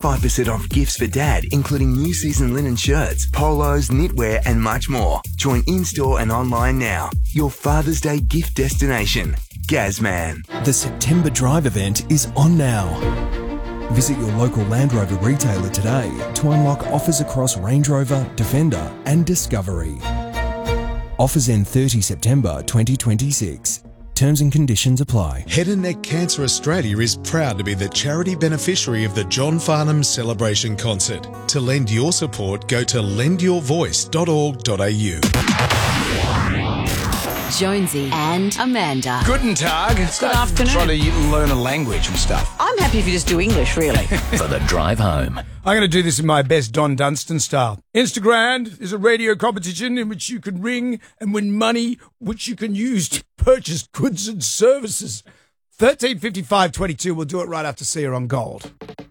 25% off gifts for dad, including new season linen shirts, polos, knitwear and much more. Join in-store and online now. Your Father's Day gift destination. Gazman. The September Drive event is on now. Visit your local Land Rover retailer today to unlock offers across Range Rover, Defender and Discovery. Offers end 30 September 2026. Terms and conditions apply. Head and Neck Cancer Australia is proud to be the charity beneficiary of the John Farnham Celebration Concert. To lend your support, go to lendyourvoice.org.au. Jonesy and Amanda. Guten Tag. Good afternoon. Trying to learn a language and stuff. I'm happy if you just do English, really. For the drive home. I'm going to do this in my best Don Dunstan style. Instagram is a radio competition in which you can ring and win money, which you can use to purchase goods and services. 135522. We'll do it right after See Her on Gold.